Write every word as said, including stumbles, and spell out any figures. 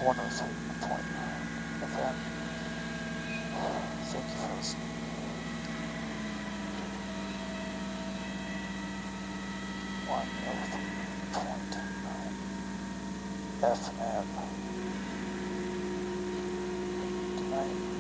one oh three point nine F M. Thank you for listening. one oh three point nine F M. Good night.